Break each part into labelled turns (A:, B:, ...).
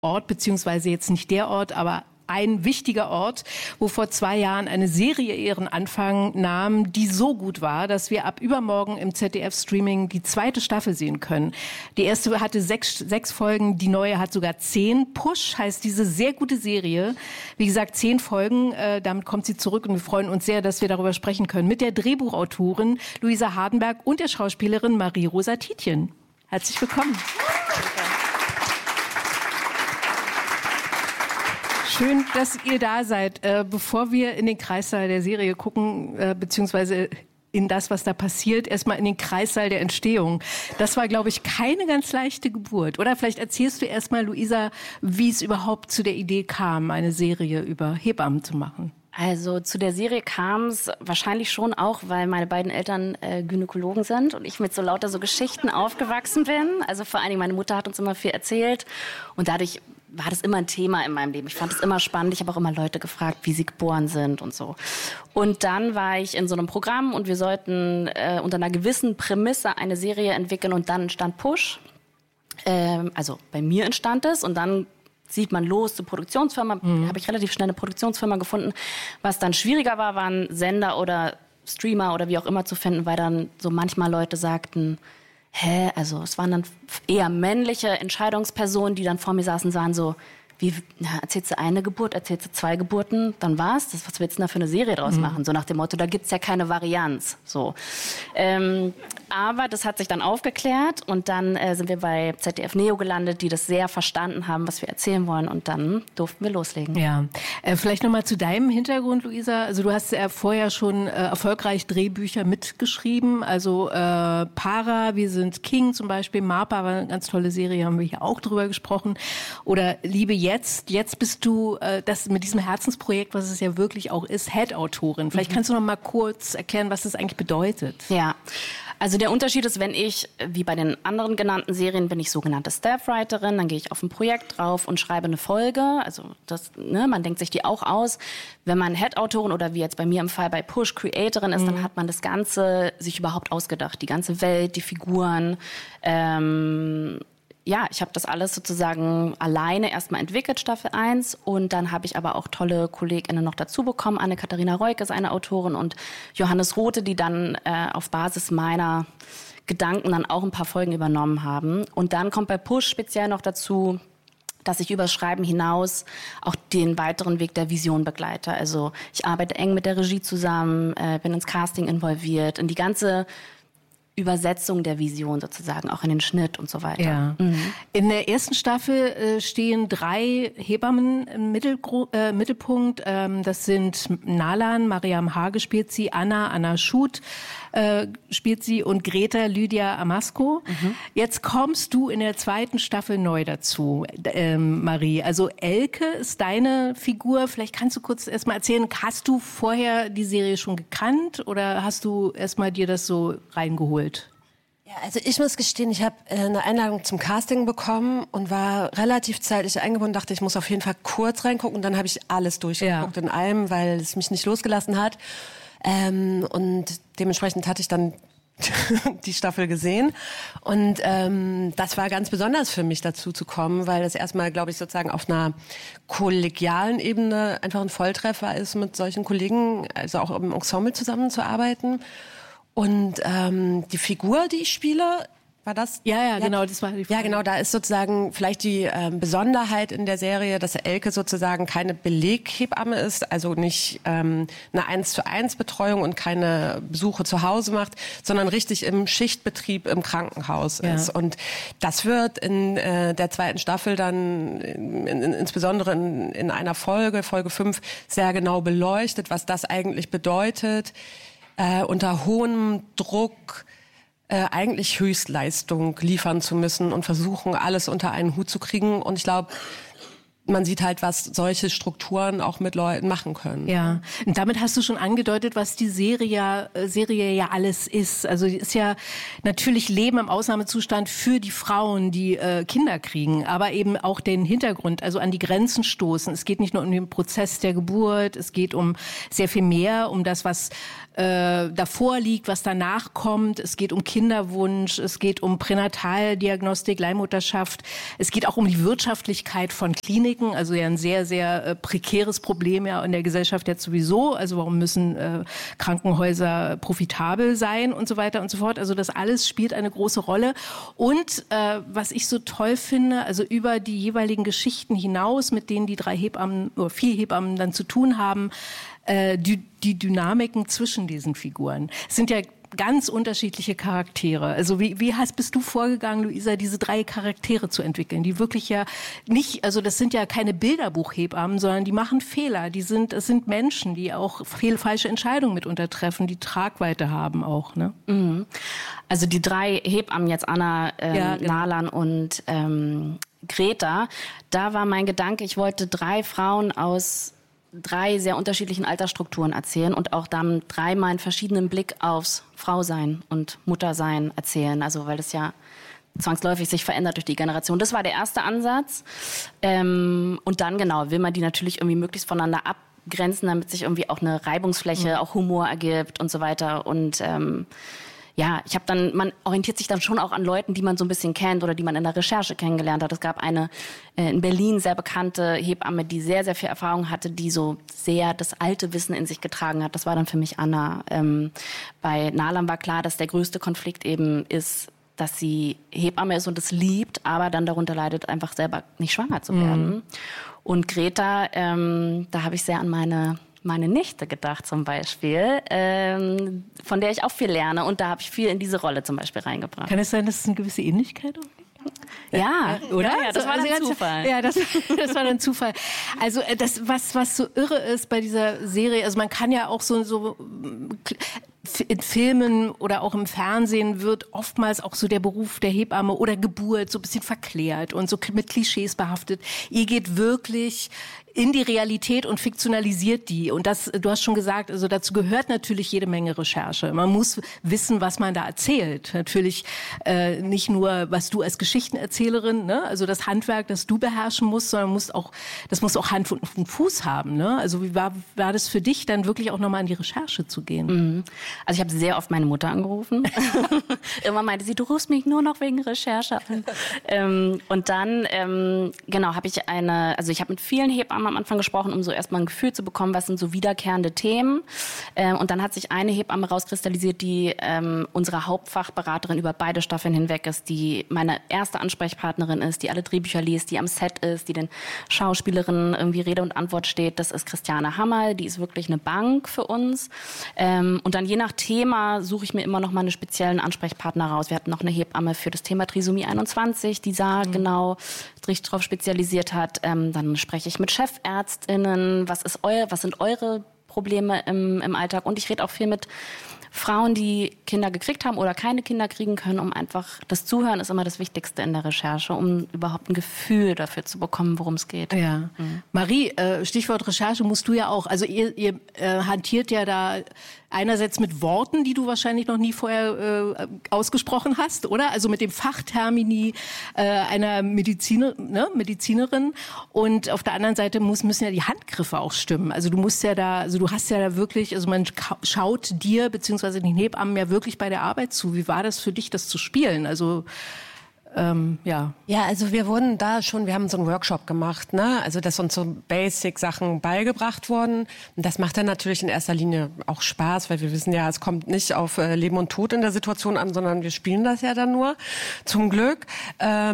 A: Ort, beziehungsweise jetzt nicht der Ort, aber ein wichtiger Ort, wo vor 2 Jahren eine Serie ihren Anfang nahm, die so gut war, dass wir ab übermorgen im ZDF-Streaming die 2. Staffel sehen können. Die erste hatte 6 Folgen, die neue hat sogar 10. Push heißt diese sehr gute Serie. Wie gesagt, 10 Folgen, damit kommt sie zurück und wir freuen uns sehr, dass wir darüber sprechen können. Mit der Drehbuchautorin Luisa Hardenberg und der Schauspielerin Marie-Rosa Tietjen. Herzlich willkommen. Schön, dass ihr da seid. Bevor wir in den Kreissaal der Serie gucken, beziehungsweise in das, was da passiert, erstmal in den Kreissaal der Entstehung. Das war, glaube ich, keine ganz leichte Geburt. Oder vielleicht erzählst du erstmal, Luisa, wie es überhaupt zu der Idee kam, eine Serie über Hebammen zu machen.
B: Also zu der Serie kam es wahrscheinlich schon auch, weil meine beiden Eltern Gynäkologen sind und ich mit so lauter so Geschichten aufgewachsen bin. Also vor allen Dingen, meine Mutter hat uns immer viel erzählt und dadurch war das immer ein Thema in meinem Leben. Ich fand es immer spannend. Ich habe auch immer Leute gefragt, wie sie geboren sind und so. Und dann war ich in so einem Programm und wir sollten unter einer gewissen Prämisse eine Serie entwickeln und dann entstand Push. Also bei mir entstand es und dann zieht man los zur Produktionsfirma. Habe ich relativ schnell eine Produktionsfirma gefunden. Was dann schwieriger war, waren Sender oder Streamer oder wie auch immer zu finden, weil dann so manchmal Leute sagten, also es waren dann eher männliche Entscheidungspersonen, die dann vor mir saßen und waren so, erzählst du eine Geburt, erzählst du 2 Geburten, dann war's das. Was willst du denn da für eine Serie draus machen? So nach dem Motto, da gibt's ja keine Varianz. So. Aber das hat sich dann aufgeklärt und dann sind wir bei ZDF Neo gelandet, die das sehr verstanden haben, was wir erzählen wollen und dann durften wir loslegen.
A: Ja, vielleicht nochmal zu deinem Hintergrund, Luisa. Also du hast ja vorher schon erfolgreich Drehbücher mitgeschrieben, also Para, wir sind King zum Beispiel, Marpa war eine ganz tolle Serie, haben wir hier auch drüber gesprochen. Oder Liebe jetzt bist du das mit diesem Herzensprojekt, was es ja wirklich auch ist, Head-Autorin. Vielleicht kannst du noch mal kurz erklären, was das eigentlich bedeutet.
B: Ja, also der Unterschied ist, wenn ich, wie bei den anderen genannten Serien, bin ich sogenannte Staff-Writerin, dann gehe ich auf ein Projekt drauf und schreibe eine Folge. Also das, man denkt sich die auch aus. Wenn man Head-Autorin oder wie jetzt bei mir im Fall bei Push Creatorin ist, dann hat man das Ganze sich überhaupt ausgedacht. Die ganze Welt, die Figuren, ja, ich habe das alles sozusagen alleine erstmal entwickelt, Staffel 1. Und dann habe ich aber auch tolle KollegInnen noch dazu bekommen. Anne-Katharina Reuk ist eine Autorin und Johannes Rothe, die dann auf Basis meiner Gedanken dann auch ein paar Folgen übernommen haben. Und dann kommt bei Push speziell noch dazu, dass ich übers Schreiben hinaus auch den weiteren Weg der Vision begleite. Also ich arbeite eng mit der Regie zusammen, bin ins Casting involviert, in die ganze Übersetzung der Vision sozusagen, auch in den Schnitt und so weiter.
A: Ja. In der ersten Staffel stehen 3 Hebammen im Mittelpunkt. Das sind Nalan, Mariam Hage spielt sie, Anna Schut spielt sie und Greta Lydia Amasko. Jetzt kommst du in der 2. Staffel neu dazu, Marie. Also Elke ist deine Figur. Vielleicht kannst du kurz erstmal erzählen, hast du vorher die Serie schon gekannt oder hast du erstmal dir das so reingeholt?
C: Ja, also ich muss gestehen, ich habe eine Einladung zum Casting bekommen und war relativ zeitlich eingebunden, dachte, ich muss auf jeden Fall kurz reingucken und dann habe ich alles durchgeguckt in allem, weil es mich nicht losgelassen hat. Und dementsprechend hatte ich dann die Staffel gesehen und das war ganz besonders für mich dazu zu kommen, weil es erstmal, glaube ich, sozusagen auf einer kollegialen Ebene einfach ein Volltreffer ist, mit solchen Kollegen, also auch im Ensemble zusammenzuarbeiten. Und die Figur, die ich spiele, war das?
A: Ja, genau, das war die Frage.
C: Ja, genau, da ist sozusagen vielleicht die Besonderheit in der Serie, dass Elke sozusagen keine Beleghebamme ist, also nicht eine 1:1 Betreuung und keine Besuche zu Hause macht, sondern richtig im Schichtbetrieb im Krankenhaus ist. Und das wird in der 2. Staffel dann insbesondere in einer Folge 5, sehr genau beleuchtet, was das eigentlich bedeutet, unter hohem Druck eigentlich Höchstleistung liefern zu müssen und versuchen, alles unter einen Hut zu kriegen. Und ich glaube, man sieht halt, was solche Strukturen auch mit Leuten machen können.
A: Ja, und damit hast du schon angedeutet, was die Serie ja alles ist. Also die ist ja natürlich Leben im Ausnahmezustand für die Frauen, die Kinder kriegen, aber eben auch den Hintergrund, also an die Grenzen stoßen. Es geht nicht nur um den Prozess der Geburt, es geht um sehr viel mehr, um das, was davor liegt, was danach kommt. Es geht um Kinderwunsch, es geht um Pränataldiagnostik, Leihmutterschaft. Es geht auch um die Wirtschaftlichkeit von Kliniken, also ja ein sehr, sehr prekäres Problem ja in der Gesellschaft jetzt sowieso. Also warum müssen Krankenhäuser profitabel sein und so weiter und so fort. Also das alles spielt eine große Rolle. Und was ich so toll finde, also über die jeweiligen Geschichten hinaus, mit denen die 3 Hebammen oder 4 Hebammen dann zu tun haben, die Dynamiken zwischen diesen Figuren. Es sind ja ganz unterschiedliche Charaktere. Also wie bist du vorgegangen, Luisa, diese 3 Charaktere zu entwickeln, die wirklich ja nicht, also das sind ja keine Bilderbuchhebammen, sondern die machen Fehler. Es sind Menschen, die auch falsche Entscheidungen mitunter treffen, die Tragweite haben auch, ne?
B: Mhm. Also die 3 Hebammen jetzt, Anna,
A: genau.
B: Nalan und Greta, da war mein Gedanke, ich wollte 3 Frauen aus 3 sehr unterschiedlichen Altersstrukturen erzählen und auch dann 3-mal einen verschiedenen Blick aufs Frausein und Muttersein erzählen. Also weil das ja zwangsläufig sich verändert durch die Generation. Das war der erste Ansatz. Und dann, genau, will man die natürlich irgendwie möglichst voneinander abgrenzen, damit sich irgendwie auch eine Reibungsfläche, auch Humor ergibt und so weiter. Und ja, man orientiert sich dann schon auch an Leuten, die man so ein bisschen kennt oder die man in der Recherche kennengelernt hat. Es gab eine in Berlin sehr bekannte Hebamme, die sehr, sehr viel Erfahrung hatte, die so sehr das alte Wissen in sich getragen hat. Das war dann für mich Anna. Bei Nalan war klar, dass der größte Konflikt eben ist, dass sie Hebamme ist und es liebt, aber dann darunter leidet, einfach selber nicht schwanger zu werden. Und Greta, da habe ich sehr an meine Nichte gedacht zum Beispiel, von der ich auch viel lerne. Und da habe ich viel in diese Rolle zum Beispiel reingebracht.
A: Kann es sein, dass es eine gewisse Ähnlichkeit auch gibt?
B: Ja,
A: oder?
B: Ja, das war dann Zufall.
A: Ja, das war dann Zufall. Also das, was so irre ist bei dieser Serie, also man kann ja auch so in Filmen oder auch im Fernsehen wird oftmals auch so der Beruf der Hebamme oder Geburt so ein bisschen verklärt und so mit Klischees behaftet. Ihr geht wirklich in die Realität und fiktionalisiert die. Und das, du hast schon gesagt, also dazu gehört natürlich jede Menge Recherche. Man muss wissen, was man da erzählt. Natürlich nicht nur, was du als Geschichtenerzählerin, ne? Also das Handwerk, das du beherrschen musst, sondern das muss auch Hand und Fuß haben. Ne? Also wie war das für dich, dann wirklich auch nochmal in die Recherche zu gehen?
B: Also ich habe sehr oft meine Mutter angerufen. Irgendwann meinte sie, du rufst mich nur noch wegen Recherche an. Und dann, genau, habe ich ich habe mit vielen Hebammen am Anfang gesprochen, um so erstmal ein Gefühl zu bekommen, was sind so wiederkehrende Themen. Und dann hat sich eine Hebamme rauskristallisiert, die unsere Hauptfachberaterin über beide Staffeln hinweg ist, die meine erste Ansprechpartnerin ist, die alle Drehbücher liest, die am Set ist, die den Schauspielerinnen irgendwie Rede und Antwort steht. Das ist Christiane Hammerl, die ist wirklich eine Bank für uns. Und dann je nach Thema suche ich mir immer noch mal einen speziellen Ansprechpartner raus. Wir hatten noch eine Hebamme für das Thema Trisomie 21, die genau sich darauf spezialisiert hat. Dann spreche ich mit Chefärztinnen, was sind eure Probleme im Alltag? Und ich rede auch viel mit Frauen, die Kinder gekriegt haben oder keine Kinder kriegen können, um einfach, das Zuhören ist immer das Wichtigste in der Recherche, um überhaupt ein Gefühl dafür zu bekommen, worum es geht.
A: Ja. Marie, Stichwort Recherche musst du ja auch, also ihr hantiert ja da einerseits mit Worten, die du wahrscheinlich noch nie vorher ausgesprochen hast, oder? Also mit dem Fachtermini einer Medizinerin. Und auf der anderen Seite müssen ja die Handgriffe auch stimmen. Also du hast ja da wirklich, also man schaut dir beziehungsweise den Hebammen ja wirklich bei der Arbeit zu. Wie war das für dich, das zu spielen? Also ja. Ja,
C: also wir haben so einen Workshop gemacht, ne? Also dass uns so Basic-Sachen beigebracht wurden. Und das macht dann natürlich in erster Linie auch Spaß, weil wir wissen ja, es kommt nicht auf Leben und Tod in der Situation an, sondern wir spielen das ja dann nur, zum Glück. Das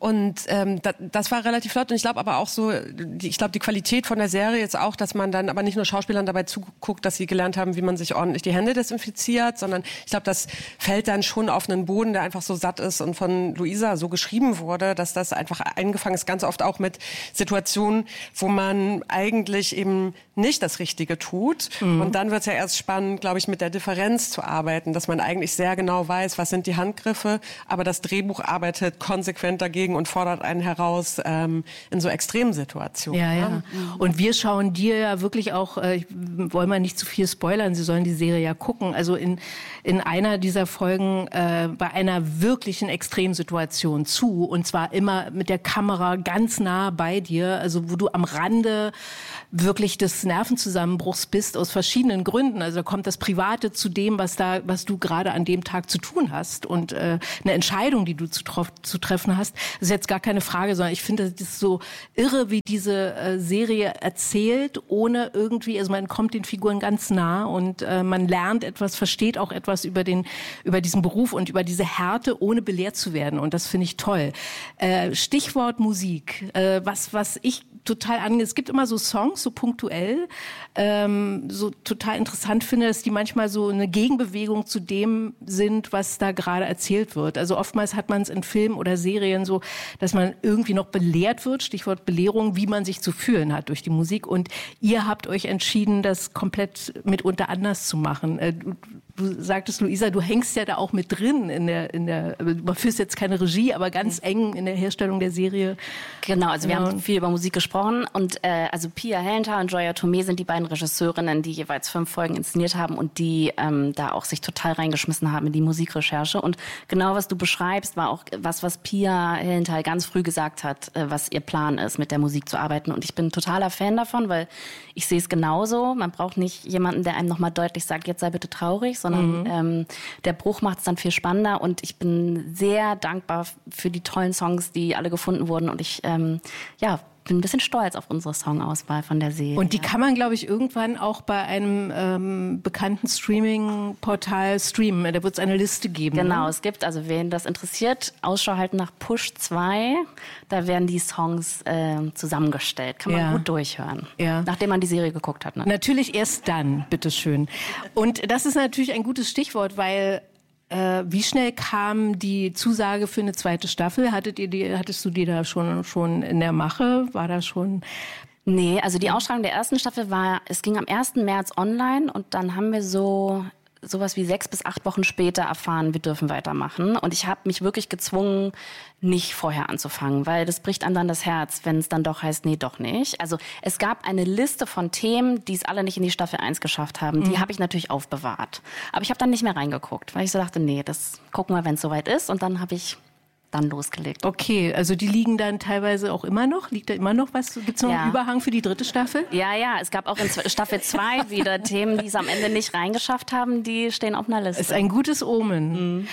C: war relativ flott. Und ich glaube aber auch so, die Qualität von der Serie ist auch, dass man dann aber nicht nur Schauspielern dabei zuguckt, dass sie gelernt haben, wie man sich ordentlich die Hände desinfiziert, sondern ich glaube, das fällt dann schon auf einen Boden, der einfach so satt ist und von Luisa Luisa so geschrieben wurde, dass das einfach eingefangen ist, ganz oft auch mit Situationen, wo man eigentlich eben nicht das Richtige tut. Und dann wird es ja erst spannend, glaube ich, mit der Differenz zu arbeiten, dass man eigentlich sehr genau weiß, was sind die Handgriffe, aber das Drehbuch arbeitet konsequent dagegen und fordert einen heraus in so Extremsituationen.
A: Ja. Und wir schauen dir ja wirklich auch, wollen wir nicht zu viel spoilern, Sie sollen die Serie ja gucken, also in einer dieser Folgen bei einer wirklichen Extremsituation zu, und zwar immer mit der Kamera ganz nah bei dir, also wo du am Rande wirklich des Nervenzusammenbruchs bist, aus verschiedenen Gründen. Also da kommt das Private zu dem, was du gerade an dem Tag zu tun hast und eine Entscheidung, die du zu treffen hast. Das ist jetzt gar keine Frage, sondern ich finde, das ist so irre, wie diese Serie erzählt, ohne irgendwie, also man kommt den Figuren ganz nah und man lernt etwas, versteht auch etwas über diesen Beruf und über diese Härte, ohne belehrt zu werden. Und das finde ich toll. Stichwort Musik. Was ich total angehe, es gibt immer so Songs, so punktuell, so total interessant finde, dass die manchmal so eine Gegenbewegung zu dem sind, was da gerade erzählt wird. Also oftmals hat man es in Filmen oder Serien so, dass man irgendwie noch belehrt wird, Stichwort Belehrung, wie man sich zu fühlen hat durch die Musik. Und ihr habt euch entschieden, das komplett mitunter anders zu machen. Du sagtest, Luisa, du hängst ja da auch mit drin du führst jetzt keine Regie, aber ganz eng in der Herstellung der Serie.
B: Genau, also wir haben viel über Musik gesprochen und also Pia Hellenthal und Joya Tomé sind die beiden Regisseurinnen, die jeweils 5 Folgen inszeniert haben und die da auch sich total reingeschmissen haben in die Musikrecherche. Und genau, was du beschreibst, war auch was Pia Hellenthal ganz früh gesagt hat, was ihr Plan ist, mit der Musik zu arbeiten. Und ich bin totaler Fan davon, weil ich sehe es genauso. Man braucht nicht jemanden, der einem nochmal deutlich sagt, jetzt sei bitte traurig, sondern der Bruch macht es dann viel spannender. Und ich bin sehr dankbar für die tollen Songs, die alle gefunden wurden. Und ich bin ein bisschen stolz auf unsere Songauswahl von der Serie.
A: Und die kann man, glaube ich, irgendwann auch bei einem bekannten Streaming-Portal streamen. Da wird es eine Liste geben.
B: Genau,
A: ne?
B: Es gibt, also wen das interessiert, Ausschau halten nach Push 2. Da werden die Songs zusammengestellt. Kann man gut durchhören. Ja. Nachdem man die Serie geguckt hat. Ne?
A: Natürlich erst dann, bitteschön. Und das ist natürlich ein gutes Stichwort, weil wie schnell kam die Zusage für eine zweite Staffel? Hattest du die da schon in der Mache? War da schon?
B: Nee, also die Ausstrahlung der ersten Staffel es ging am 1. März online und dann haben wir sowas wie 6 bis 8 Wochen später erfahren, wir dürfen weitermachen. Und ich habe mich wirklich gezwungen, nicht vorher anzufangen, weil das bricht einem dann das Herz, wenn es dann doch heißt, nee, doch nicht. Also es gab eine Liste von Themen, die es alle nicht in die Staffel 1 geschafft haben. Die habe ich natürlich aufbewahrt. Aber ich habe dann nicht mehr reingeguckt, weil ich so dachte, nee, das gucken wir, wenn es soweit ist. Und dann habe ich dann losgelegt.
A: Okay, also die liegen dann teilweise auch immer noch? Liegt da immer noch was? Gibt es noch einen Überhang für die 3. Staffel?
B: Ja, es gab auch in Staffel 2 wieder Themen, die es am Ende nicht reingeschafft haben, die stehen auf einer Liste.
A: Das ist ein gutes Omen.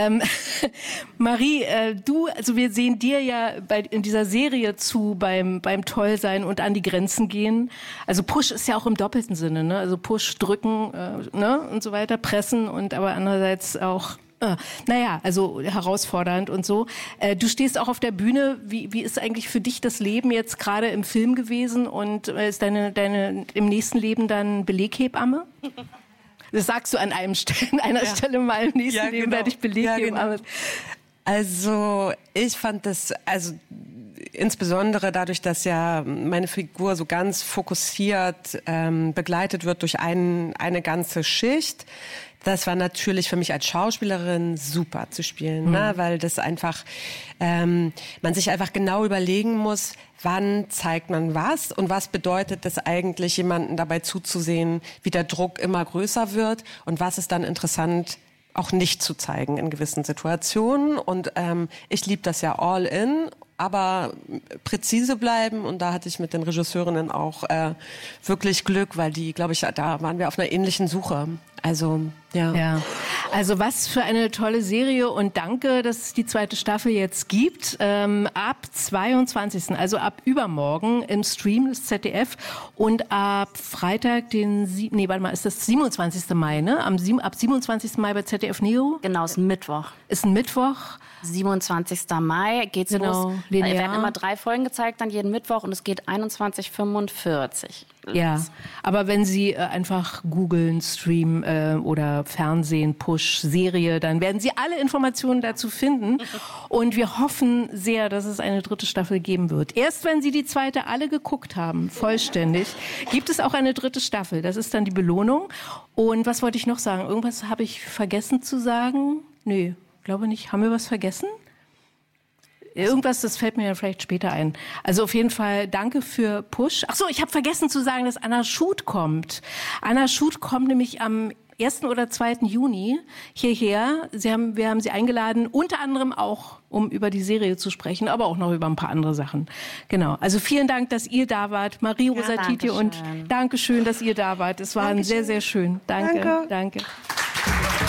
A: Marie, also wir sehen dir ja in dieser Serie zu beim Tollsein und an die Grenzen gehen. Also Push ist ja auch im doppelten Sinne, ne? Also Push, drücken, und so weiter, pressen und aber andererseits auch also herausfordernd und so. Du stehst auch auf der Bühne. Wie ist eigentlich für dich das Leben jetzt gerade im Film gewesen und ist deine im nächsten Leben dann Beleghebamme? Das sagst du an einer Stelle mal, im nächsten Leben werde ich Beleghebamme.
C: Genau. Also ich fand das, insbesondere dadurch, dass ja meine Figur so ganz fokussiert begleitet wird durch eine ganze Schicht. Das war natürlich für mich als Schauspielerin super zu spielen, ne? Weil das einfach, man sich einfach genau überlegen muss, wann zeigt man was und was bedeutet es eigentlich, jemanden dabei zuzusehen, wie der Druck immer größer wird und was ist dann interessant, auch nicht zu zeigen in gewissen Situationen. Und ich liebe das ja all in, aber präzise bleiben. Und da hatte ich mit den Regisseurinnen auch wirklich Glück, weil die, glaube ich, da waren wir auf einer ähnlichen Suche. Also, ja.
A: Also was für eine tolle Serie und danke, dass es die 2. Staffel jetzt gibt. Ab 22., also ab übermorgen im Stream des ZDF und ab Freitag, ist das 27. Mai, ne? Ab 27. Mai bei ZDF Neo?
B: Genau, ist ein Mittwoch.
A: 27.
B: Mai geht's los. Linear. Es werden immer 3 Folgen gezeigt, dann jeden Mittwoch und es geht 21:45.
A: Ja, aber wenn Sie einfach googeln, Stream oder Fernsehen, Push, Serie, dann werden Sie alle Informationen dazu finden. Und wir hoffen sehr, dass es eine 3. Staffel geben wird. Erst wenn Sie die 2. alle geguckt haben, vollständig, gibt es auch eine 3. Staffel. Das ist dann die Belohnung. Und was wollte ich noch sagen? Irgendwas habe ich vergessen zu sagen? Nö, glaube nicht. Haben wir was vergessen? Irgendwas, das fällt mir ja vielleicht später ein. Also auf jeden Fall danke für Push. Ach so, ich habe vergessen zu sagen, dass Anna Schut kommt. Anna Schut kommt nämlich am 1. oder 2. Juni hierher. Wir haben sie eingeladen, unter anderem auch, um über die Serie zu sprechen, aber auch noch über ein paar andere Sachen. Genau. Also vielen Dank, dass ihr da wart. Marie-Rosa Tietje und Dankeschön, dass ihr da wart. Es war sehr, sehr schön. Danke.